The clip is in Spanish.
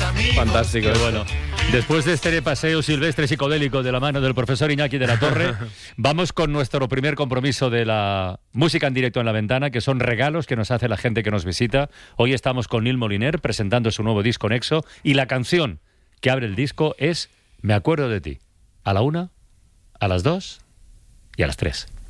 Fantástico. Pero bueno, después de este paseo silvestre psicodélico de la mano del profesor Iñaki de la Torre, vamos con nuestro primer compromiso de la música en directo en la ventana, que son regalos que nos hace la gente que nos visita. Hoy estamos con Nil Moliner presentando su nuevo disco Nexo, y la canción que abre el disco es Me acuerdo de ti. A la 1, a las 2 y a las 3.